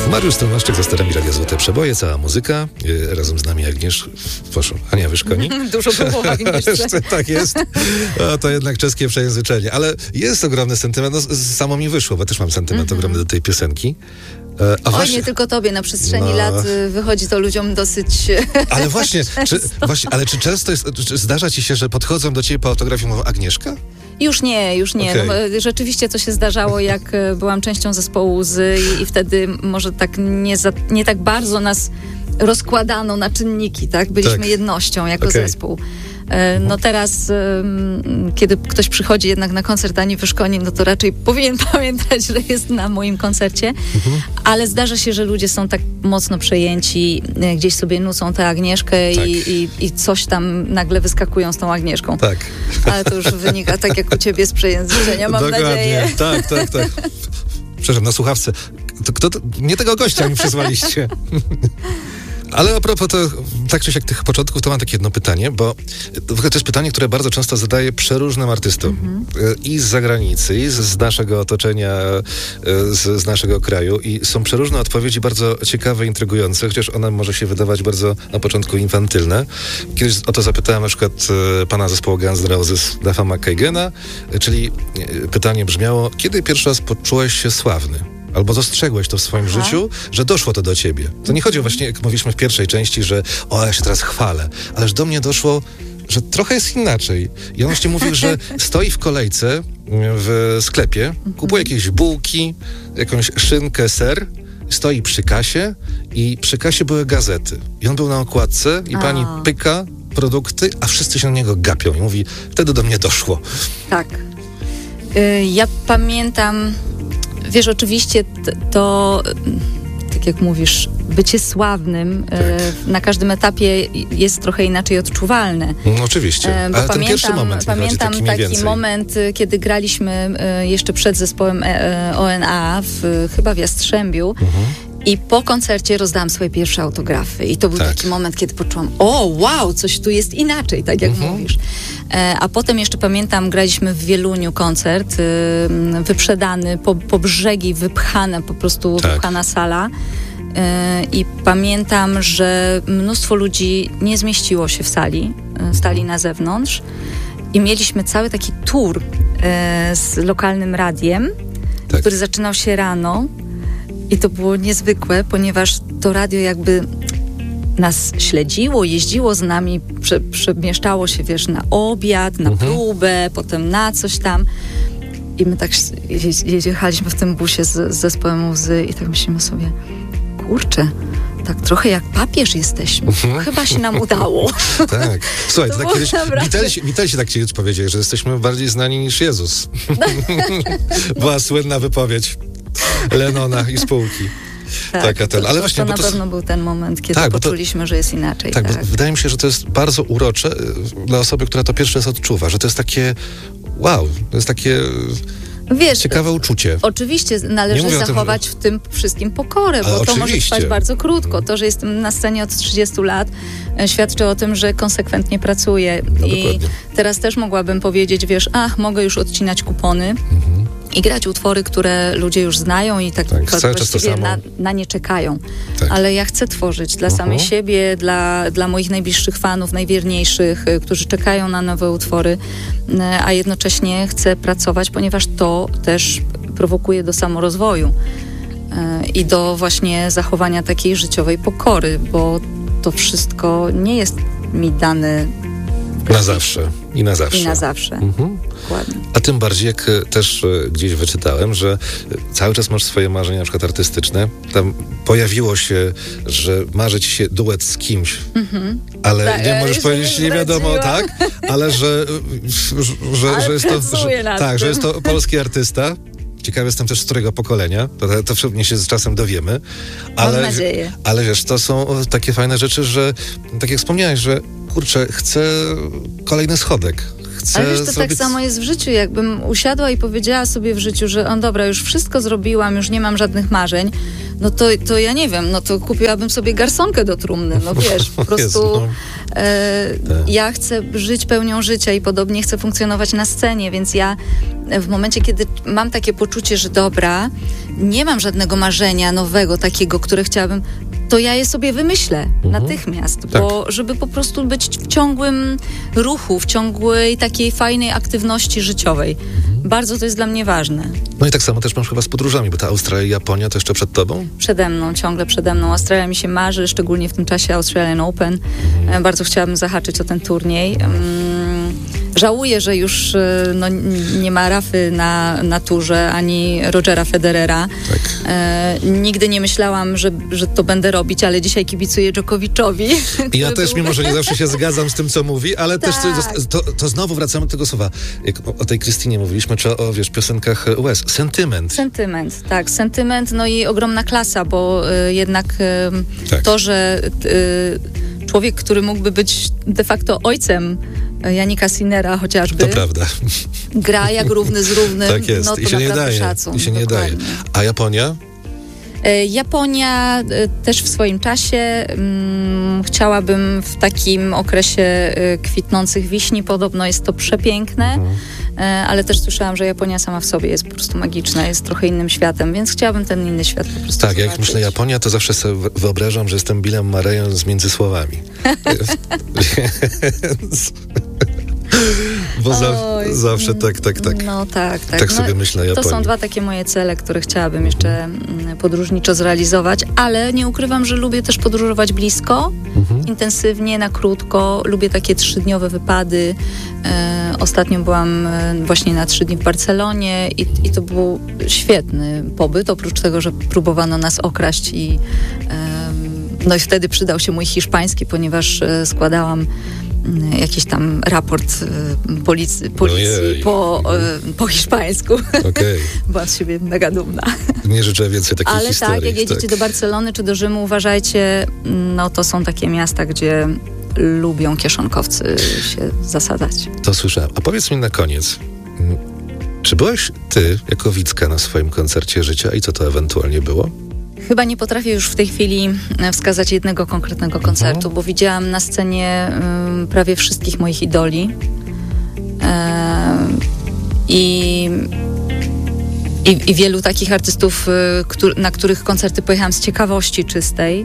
Mariusz Stromaszczyk za sterami Radia Złote Przeboje, cała muzyka. Razem z nami Ania Wyszkonik. Dużo było w Agnieszce. Tak jest. To jednak czeskie przejęzyczenie. Ale jest ogromny sentyment. No, samo mi wyszło, bo też mam sentyment ogromny do tej piosenki. Oj, nie tylko tobie, na przeszeni lat wychodzi to ludziom dosyć... Ale właśnie, czy często zdarza ci się, że podchodzą do ciebie po autografii i mówią Agnieszka? Już nie. Okay. No, rzeczywiście to się zdarzało, jak byłam częścią zespołu Łzy i wtedy może tak nie tak bardzo nas rozkładano na czynniki, tak? Byliśmy jednością jako zespół. No teraz, kiedy ktoś przychodzi jednak na koncert Ani Wyszkonin, no to raczej powinien pamiętać, że jest na moim koncercie, ale zdarza się, że ludzie są tak mocno przejęci, gdzieś sobie nucą tę Agnieszkę i coś tam nagle wyskakują z tą Agnieszką. Tak. Ale to już wynika tak jak u ciebie z przejęzyczenia, mam nadzieję. Tak. Przepraszam, na słuchawce. Nie tego gościa mi przysłaliście. Ale a propos tak czy siak tych początków, to mam takie jedno pytanie, bo to jest pytanie, które bardzo często zadaję przeróżnym artystom. I z zagranicy, i z naszego otoczenia, z naszego kraju. I są przeróżne odpowiedzi, bardzo ciekawe, intrygujące, chociaż one może się wydawać bardzo na początku infantylne. Kiedyś o to zapytałem na przykład pana zespołu Guns N' Roses, Duffa McKagena, czyli pytanie brzmiało, kiedy pierwszy raz poczułeś się sławny? Albo dostrzegłeś to w swoim życiu, że doszło to do ciebie. To nie chodzi właśnie, jak mówiliśmy w pierwszej części, że ja się teraz chwalę, ale że do mnie doszło, że trochę jest inaczej. I on właśnie mówił, że stoi w kolejce w sklepie, kupuje jakieś bułki, jakąś szynkę, ser, stoi przy kasie i przy kasie były gazety. I on był na okładce i pani pyka produkty, a wszyscy się na niego gapią. I mówi, wtedy do mnie doszło. Tak. Ja pamiętam... Wiesz, oczywiście to, tak jak mówisz, bycie sławnym na każdym etapie jest trochę inaczej odczuwalne. No, oczywiście, ale ten pierwszy moment pamiętam taki moment, kiedy graliśmy jeszcze przed zespołem ONA, chyba w Jastrzębiu. I po koncercie rozdałam swoje pierwsze autografy. I to był taki moment, kiedy poczułam, wow, coś tu jest inaczej, tak jak mówisz. A potem jeszcze pamiętam, graliśmy w Wieluniu koncert, wyprzedany, po brzegi wypchane, po prostu wypchana sala. I pamiętam, że mnóstwo ludzi nie zmieściło się w sali, stali na zewnątrz. I mieliśmy cały taki tour z lokalnym radiem, który zaczynał się rano. I to było niezwykłe, ponieważ to radio jakby nas śledziło, jeździło z nami, przemieszczało się, wiesz, na obiad, na próbę, potem na coś tam. I my tak jechaliśmy w tym busie z zespołem Łzy i tak myślimy sobie, kurczę, tak trochę jak papież jesteśmy. Chyba się nam udało. Tak. Słuchaj, to tak kiedyś Beatlesi tak kiedyś powiedzieli, że jesteśmy bardziej znani niż Jezus. Była słynna wypowiedź Lennona i spółki. Ale właśnie, to na pewno był ten moment, kiedy poczuliśmy, że jest inaczej. Bo wydaje mi się, że to jest bardzo urocze dla osoby, która to pierwszy raz odczuwa, że to jest takie to jest takie ciekawe uczucie. Oczywiście należy zachować w tym wszystkim pokorę, bo to może trwać bardzo krótko. To, że jestem na scenie od 30 lat, świadczy o tym, że konsekwentnie pracuję. I teraz też mogłabym powiedzieć, wiesz, mogę już odcinać kupony i grać utwory, które ludzie już znają i tak właściwie na nie czekają. Ale ja chcę tworzyć dla samej siebie, dla moich najbliższych fanów, najwierniejszych, którzy czekają na nowe utwory, a jednocześnie chcę pracować, ponieważ to też prowokuje do samorozwoju i do właśnie zachowania takiej życiowej pokory, bo to wszystko nie jest mi dane na zawsze. I na zawsze. I na zawsze. Dokładnie. A tym bardziej, jak też gdzieś wyczytałem, że cały czas masz swoje marzenia, na przykład artystyczne. Tam pojawiło się, że marzy ci się duet z kimś, ale nie możesz powiedzieć, nie wiadomo, ale że jest to polski artysta. Ciekawy jestem też, z którego pokolenia. To pewnie się z czasem dowiemy. Mam nadzieję. Ale wiesz, to są takie fajne rzeczy, że tak jak wspomniałeś, że kurczę, chcę kolejny schodek. Ale wiesz, to tak samo jest w życiu. Jakbym usiadła i powiedziała sobie w życiu, że dobra, już wszystko zrobiłam, już nie mam żadnych marzeń, no to ja nie wiem, no to kupiłabym sobie garsonkę do trumny, no wiesz, po prostu ja chcę żyć pełnią życia i podobnie chcę funkcjonować na scenie, więc ja w momencie, kiedy mam takie poczucie, że dobra, nie mam żadnego marzenia nowego takiego, które chciałabym, to ja je sobie wymyślę natychmiast, bo żeby po prostu być w ciągłym ruchu, w ciągłej takiej fajnej aktywności życiowej. Bardzo to jest dla mnie ważne. No i tak samo też masz chyba z podróżami, bo ta Australia i Japonia to jeszcze przed tobą? Przede mną, ciągle przede mną. Australia mi się marzy, szczególnie w tym czasie Australian Open. Bardzo chciałabym zahaczyć o ten turniej. Żałuję, że już nie ma Rafy na turze, ani Rogera Federera. Tak. Nigdy nie myślałam, że to będę robić, ale dzisiaj kibicuję Djokovicowi. Ja też, mimo że nie zawsze się zgadzam z tym, co mówi, ale też to znowu wracamy do tego słowa. Jak o tej Krystynie mówiliśmy, czy o piosenkach US. Sentyment. Sentyment, tak. Sentyment, no i ogromna klasa, bo jednak to, że człowiek, który mógłby być de facto ojcem Jannika Sinnera chociażby. To prawda. Gra jak równy z równym. Tak jest. No to I się nie daje. Szacun. I się nie daje. A Japonia? Japonia też w swoim czasie. Chciałabym w takim okresie kwitnących wiśni. Podobno jest to przepiękne. Ale też słyszałam, że Japonia sama w sobie jest po prostu magiczna, jest trochę innym światem, więc chciałabym ten inny świat po prostu zobaczyć. Jak myślę Japonia, to zawsze sobie wyobrażam, że jestem Billem Murrayem z Między Słowami. Bo zawsze tak. No tak. Tak sobie myślę Japonii. To są dwa takie moje cele, które chciałabym jeszcze podróżniczo zrealizować, ale nie ukrywam, że lubię też podróżować blisko, intensywnie, na krótko. Lubię takie 3-dniowe wypady. Ostatnio byłam właśnie na 3 dni w Barcelonie i to był świetny pobyt, oprócz tego, że próbowano nas okraść i wtedy przydał się mój hiszpański, ponieważ składałam jakiś tam raport policji po hiszpańsku. Okay. Byłam z siebie mega dumna. Nie życzę więcej takich historii. Ale tak, jak jedziecie do Barcelony czy do Rzymu, uważajcie, to są takie miasta, gdzie lubią kieszonkowcy się zasadzać. To słyszałem. A powiedz mi na koniec, czy byłaś ty jako Wicka na swoim koncercie życia i co to ewentualnie było? Chyba nie potrafię już w tej chwili wskazać jednego konkretnego koncertu, bo widziałam na scenie prawie wszystkich moich idoli i wielu takich artystów, na których koncerty pojechałam z ciekawości czystej.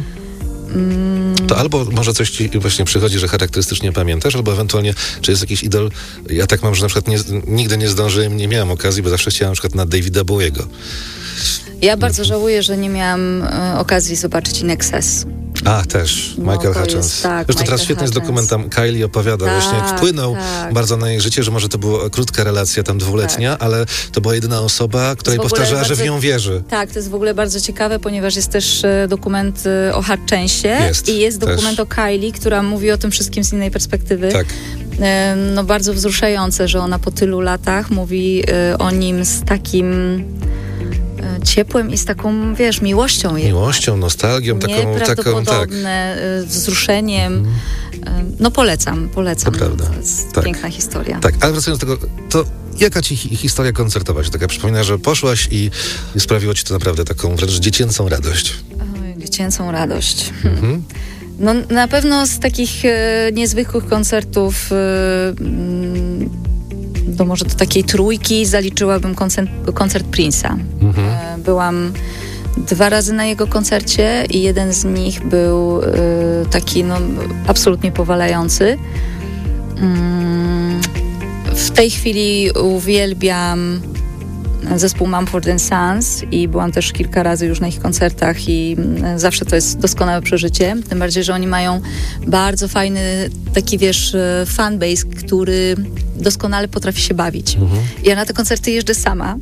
To albo może coś ci właśnie przychodzi, że charakterystycznie pamiętasz, albo ewentualnie, czy jest jakiś idol. Ja tak mam, że na przykład nigdy nie zdążyłem, nie miałam okazji, bo zawsze chciałam na przykład na Davida Bowiego. Ja bardzo żałuję, że nie miałam okazji zobaczyć In Excess. Też. Michael Hutchence. Zresztą teraz świetny jest dokument, tam Kylie opowiada właśnie, jak wpłynął bardzo na jej życie, że może to była krótka relacja, tam 2-letnia, ale to była jedyna osoba, której powtarzała, że w nią wierzy. Tak, to jest w ogóle bardzo ciekawe, ponieważ jest też dokument o Hutchensie i jest dokument o Kylie, która mówi o tym wszystkim z innej perspektywy. Tak. Bardzo wzruszające, że ona po tylu latach mówi o nim z takim ciepłem i z taką, miłością. Miłością, nostalgią, nieprawdopodobne, wzruszeniem. Polecam. To prawda. To jest piękna historia. Tak, ale wracając do tego, to jaka ci historia koncertowa się taka przypomina, że poszłaś i sprawiło ci to naprawdę taką wręcz dziecięcą radość? Dziecięcą radość. Na pewno z takich niezwykłych koncertów może do takiej trójki zaliczyłabym koncert Prince'a. Byłam 2 razy na jego koncercie i jeden z nich był taki absolutnie powalający. W tej chwili uwielbiam zespół Mumford & Sons i byłam też kilka razy już na ich koncertach i zawsze to jest doskonałe przeżycie, tym bardziej, że oni mają bardzo fajny taki, fanbase, który doskonale potrafi się bawić. Ja na te koncerty jeżdżę sama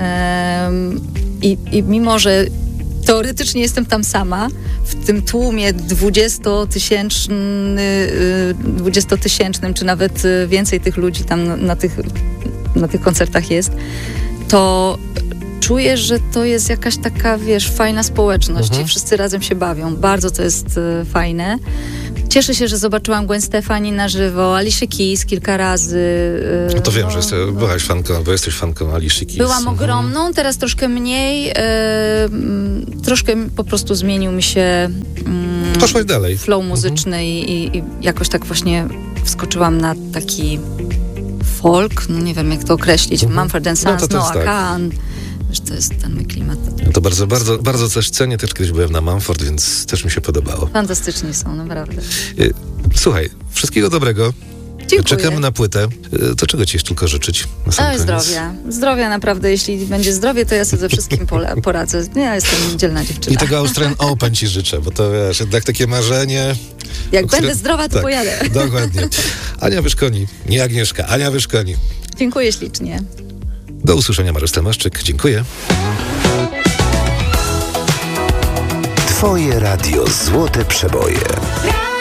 i mimo, że teoretycznie jestem tam sama, w tym tłumie 20-tysięcznym, czy nawet więcej tych ludzi tam na tych koncertach jest, to czuję, że to jest jakaś taka, fajna społeczność i wszyscy razem się bawią. Bardzo to jest fajne. Cieszę się, że zobaczyłam Gwen Stefani na żywo, Alicia Keys kilka razy. No to wiem, że byłaś fanką, bo jesteś fanką Alicia Keys. Byłam ogromną, teraz troszkę mniej. Troszkę po prostu zmienił mi się poszłaś dalej. Flow muzyczny i jakoś tak właśnie wskoczyłam na taki folk, no nie wiem jak to określić. Mumford & Sons, Noah Kahan. To jest ten mój klimat. No to bardzo, bardzo, bardzo też cenię. Też kiedyś byłem na Mumford, więc też mi się podobało. Fantastyczni są, naprawdę. Słuchaj, wszystkiego dobrego. Dziękuję. Czekamy na płytę. To czego ci jeszcze tylko życzyć na sam koniec? Zdrowia. Zdrowia naprawdę. Jeśli będzie zdrowie, to ja sobie ze wszystkim poradzę. Ja jestem dzielna dziewczyna. I tego Austrian Open ci życzę, bo to wiesz, jednak takie marzenie. Jak będę zdrowa, to pojadę. Dokładnie. Ania Wyszkoni, nie Agnieszka, Ania Wyszkoni. Dziękuję ślicznie. Do usłyszenia, Mariusz Tomaszczyk. Dziękuję. Twoje radio Złote Przeboje.